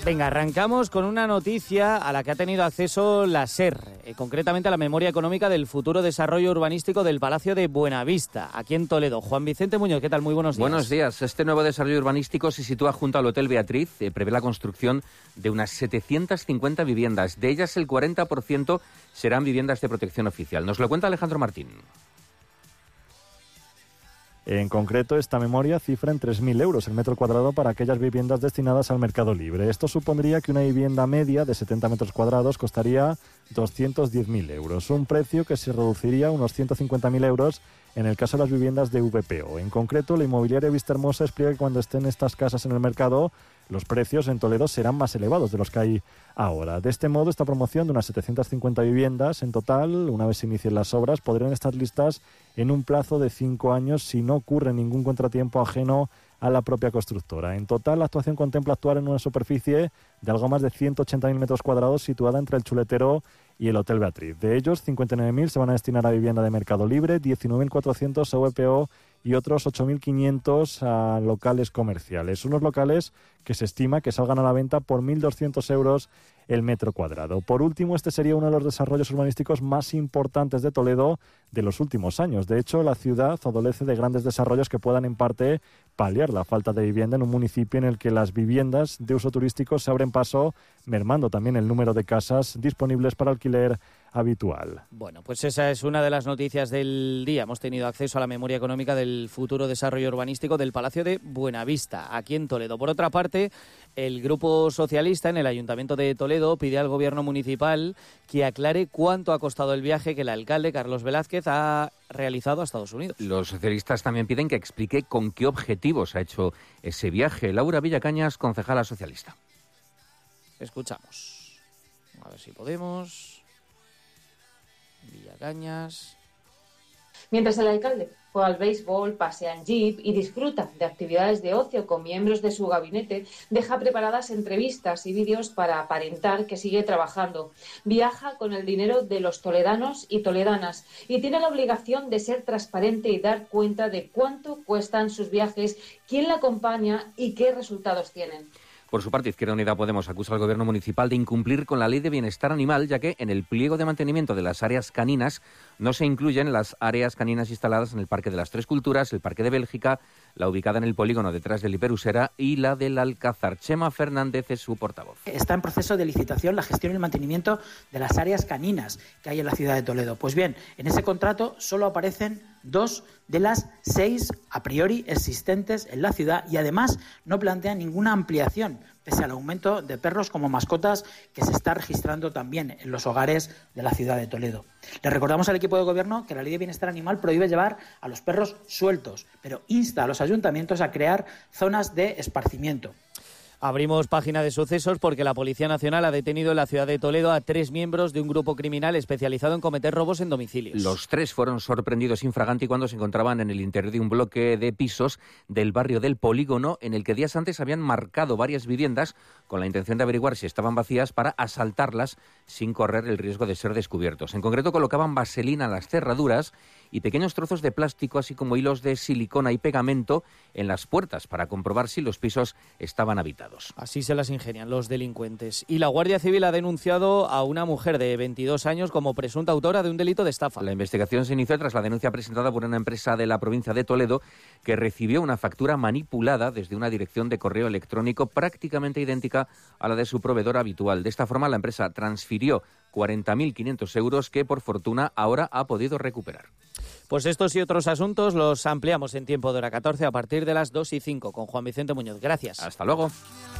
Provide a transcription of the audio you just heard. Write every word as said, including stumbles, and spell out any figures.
Venga, arrancamos con una noticia a la que ha tenido acceso la SER, eh, concretamente a la memoria económica del futuro desarrollo urbanístico del Palacio de Buenavista, aquí en Toledo. Juan Vicente Muñoz, ¿qué tal? Muy buenos días. Buenos días. Este nuevo desarrollo urbanístico se sitúa junto al Hotel Beatriz, eh, prevé la construcción de unas setecientas cincuenta viviendas. De ellas, el cuarenta por ciento serán viviendas de protección oficial. Nos lo cuenta Alejandro Martín. En concreto, esta memoria cifra en tres mil euros el metro cuadrado para aquellas viviendas destinadas al mercado libre. Esto supondría que una vivienda media de setenta metros cuadrados costaría doscientos diez mil euros, un precio que se reduciría a unos ciento cincuenta mil euros en el caso de las viviendas de V P O. En concreto, la inmobiliaria Vistahermosa explica que cuando estén estas casas en el mercado, los precios en Toledo serán más elevados de los que hay ahora. De este modo, esta promoción de unas setecientas cincuenta viviendas en total, una vez se inicien las obras, podrían estar listas en un plazo de cinco años si no ocurre ningún contratiempo ajeno a la propia constructora. En total, la actuación contempla actuar en una superficie de algo más de ciento ochenta mil metros cuadrados situada entre el Chuletero y el Hotel Beatriz. De ellos, cincuenta y nueve mil se van a destinar a vivienda de mercado libre, diecinueve mil cuatrocientos a V P O y otros ocho mil quinientos a locales comerciales. Unos locales que se estima que salgan a la venta por mil doscientos euros el metro cuadrado. Por último, este sería uno de los desarrollos urbanísticos más importantes de Toledo de los últimos años. De hecho, la ciudad adolece de grandes desarrollos que puedan en parte paliar la falta de vivienda en un municipio en el que las viviendas de uso turístico se abren paso, mermando también el número de casas disponibles para alquiler habitual. Bueno, pues esa es una de las noticias del día. Hemos tenido acceso a la memoria económica del futuro desarrollo urbanístico del Palacio de Buenavista, aquí en Toledo. Por otra parte, el Grupo Socialista en el Ayuntamiento de Toledo pide al Gobierno municipal que aclare cuánto ha costado el viaje que el alcalde Carlos Velázquez ha realizado a Estados Unidos. Los socialistas también piden que explique con qué objetivos ha hecho ese viaje. Laura Villacañas, concejala socialista. Escuchamos. A ver si podemos... Villacañas. Mientras el alcalde juega al béisbol, pasea en jeep y disfruta de actividades de ocio con miembros de su gabinete, deja preparadas entrevistas y vídeos para aparentar que sigue trabajando. Viaja con el dinero de los toledanos y toledanas y tiene la obligación de ser transparente y dar cuenta de cuánto cuestan sus viajes, quién la acompaña y qué resultados tienen. Por su parte, Izquierda Unida Podemos acusa al Gobierno municipal de incumplir con la Ley de Bienestar Animal, ya que en el pliego de mantenimiento de las áreas caninas no se incluyen las áreas caninas instaladas en el Parque de las Tres Culturas, el Parque de Bélgica, la ubicada en el polígono detrás del Hiperusera y la del Alcázar. Chema Fernández es su portavoz. Está en proceso de licitación la gestión y el mantenimiento de las áreas caninas que hay en la ciudad de Toledo. Pues bien, en ese contrato solo aparecen dos de las seis a priori existentes en la ciudad y además no plantean ninguna ampliación, pese al aumento de perros como mascotas que se está registrando también en los hogares de la ciudad de Toledo. Le recordamos al equipo de gobierno que la Ley de Bienestar Animal prohíbe llevar a los perros sueltos, pero insta a los ayuntamientos a crear zonas de esparcimiento. Abrimos página de sucesos porque la Policía Nacional ha detenido en la ciudad de Toledo a tres miembros de un grupo criminal especializado en cometer robos en domicilios. Los tres fueron sorprendidos infraganti cuando se encontraban en el interior de un bloque de pisos del barrio del Polígono, en el que días antes habían marcado varias viviendas con la intención de averiguar si estaban vacías para asaltarlas sin correr el riesgo de ser descubiertos. En concreto, colocaban vaselina en las cerraduras y pequeños trozos de plástico, así como hilos de silicona y pegamento en las puertas para comprobar si los pisos estaban habitados. Así se las ingenian los delincuentes. Y la Guardia Civil ha denunciado a una mujer de veintidós años como presunta autora de un delito de estafa. La investigación se inició tras la denuncia presentada por una empresa de la provincia de Toledo que recibió una factura manipulada desde una dirección de correo electrónico prácticamente idéntica a la de su proveedor habitual. De esta forma, la empresa transfirió cuarenta mil quinientos euros que, por fortuna, ahora ha podido recuperar. Pues estos y otros asuntos los ampliamos en tiempo de hora catorce a partir de las dos y cinco con Juan Vicente Muñoz. Gracias. Hasta luego.